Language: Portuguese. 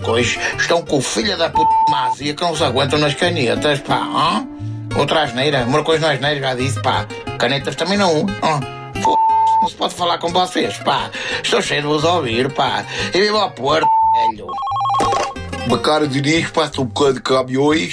maricões estão com o filho da puta mazia que não se aguentam nas canetas, pá. Outra asneira, maricões não é asneira, já disse, pá. Canetas também não. Não se pode falar com vocês, pá. Estou cheio de vos ouvir, pá. E viva ao Porto, velho. Bacana de Diniz, passa um bocado de caminhões.